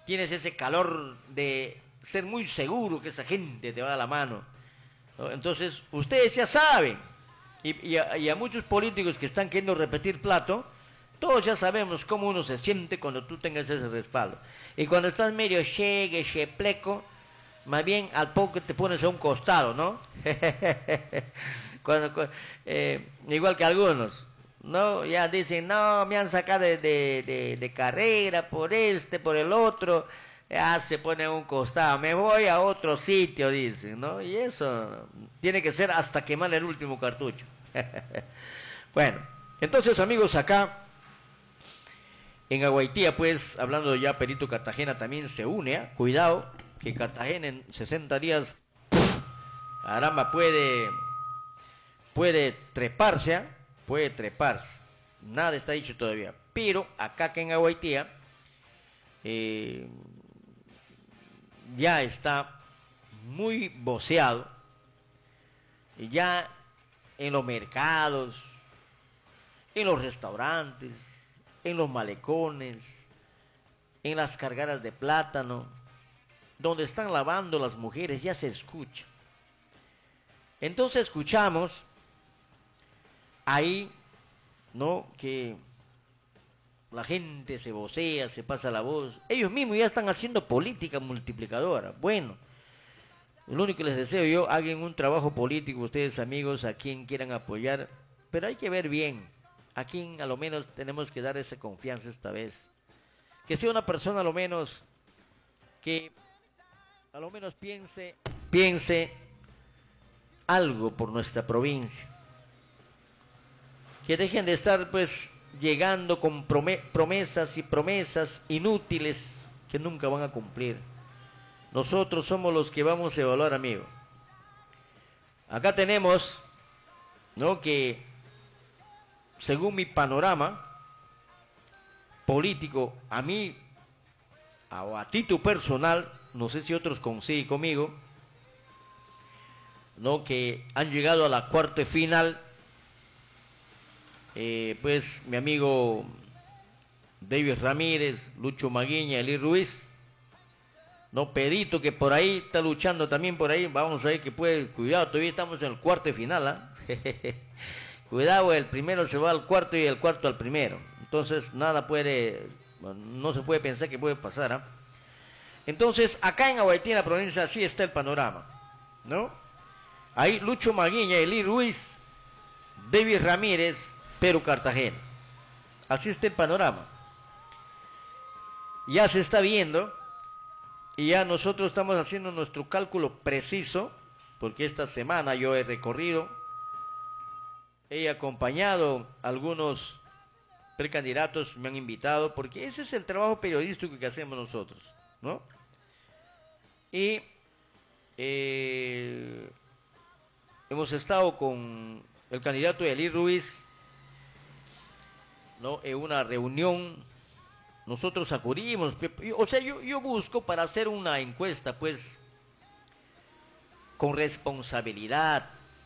tienes ese calor de ser muy seguro que esa gente te va a dar la mano, ¿no? Entonces, ustedes ya saben, y a muchos políticos que están queriendo repetir plato, todos ya sabemos cómo uno se siente cuando tú tengas ese respaldo. Y cuando estás medio chegue, chepleco, más bien al poco te pones a un costado, ¿no? Igual que algunos, ¿no? Ya dicen, no, me han sacado de carrera por este, por el otro. Ya se pone a un costado, me voy a otro sitio, dicen, ¿no? Y eso tiene que ser hasta quemar el último cartucho. Bueno, entonces amigos, acá en Aguaitía, pues, hablando ya Perito Cartagena también se une, ¿eh? Cuidado, que Cartagena en 60 días, caramba, puede treparse, ¿eh? Puede treparse. Nada está dicho todavía. Pero acá que en Aguaitía ya está muy voceado. Ya en los mercados, en los restaurantes, en los malecones, en las cargadas de plátano, donde están lavando las mujeres, ya se escucha. Entonces escuchamos ahí, ¿no? Que la gente se vocea, se pasa la voz. Ellos mismos ya están haciendo política multiplicadora. Bueno, lo único que les deseo yo, hagan un trabajo político, ustedes amigos, a quien quieran apoyar, pero hay que ver bien a quien a lo menos tenemos que dar esa confianza esta vez. Que sea una persona a lo menos que a lo menos piense algo por nuestra provincia. Que dejen de estar pues llegando con promesas y promesas inútiles que nunca van a cumplir. Nosotros somos los que vamos a evaluar, amigo. Acá tenemos, ¿no? Que según mi panorama político, a mí, o a título personal, no sé si otros coinciden conmigo, ¿no? Que han llegado a la cuarta final, pues mi amigo David Ramírez, Lucho Maguiña, Eli Ruiz, no, Pedito, que por ahí está luchando también por ahí, vamos a ver que puede, cuidado, todavía estamos en el cuarto de final, ¿eh? Cuidado, el primero se va al cuarto y el cuarto al primero, entonces nada puede, no se puede pensar que puede pasar, ¿eh? Entonces, acá en Aguaitía, en la provincia, así está el panorama, ¿no? Ahí Lucho Maguiña, Eli Ruiz, David Ramírez, Perú Cartagena, así está el panorama, ya se está viendo. Y ya nosotros estamos haciendo nuestro cálculo preciso, porque esta semana yo he recorrido, he acompañado a algunos precandidatos, me han invitado, porque ese es el trabajo periodístico que hacemos nosotros, ¿no? Y hemos estado con el candidato Eli Ruiz, ¿no? En una reunión. Nosotros acudimos, o sea, yo busco para hacer una encuesta, pues, con responsabilidad,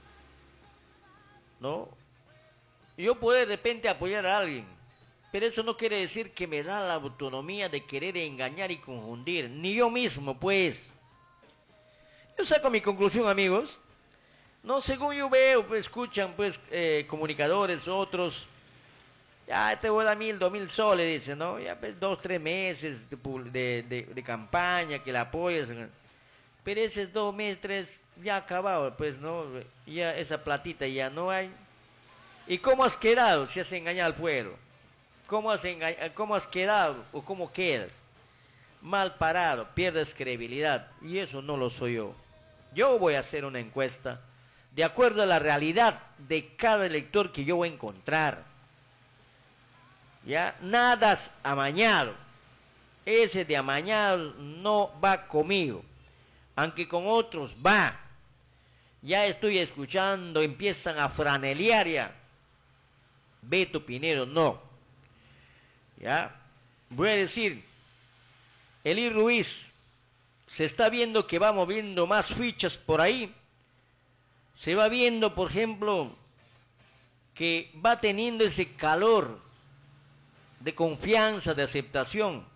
¿no? Yo puedo de repente apoyar a alguien, pero eso no quiere decir que me da la autonomía de querer engañar y confundir, ni yo mismo, pues. Yo saco mi conclusión, amigos, no, según yo veo, pues, escuchan, pues, comunicadores, otros. Ya te voy a dar 1.000, 2.000 soles, dice, ¿no? Ya pues 2, 3 meses de campaña, que la apoyas. Pero esos 2 meses, 3, ya acabado, pues, ¿no? Ya esa platita ya no hay. ¿Y cómo has quedado si has engañado al pueblo? ¿Cómo has quedado o cómo quedas? Mal parado, pierdes credibilidad. Y eso no lo soy yo. Yo voy a hacer una encuesta de acuerdo a la realidad de cada elector que yo voy a encontrar. Ya, nada amañado. Ese de amañado no va conmigo, aunque con otros va. Ya estoy escuchando, empiezan a franelear ya. Beto Pinedo, no. Ya, voy a decir, Eli Ruiz, se está viendo que va moviendo más fichas por ahí. Se va viendo, por ejemplo, que va teniendo ese calor de confianza, de aceptación.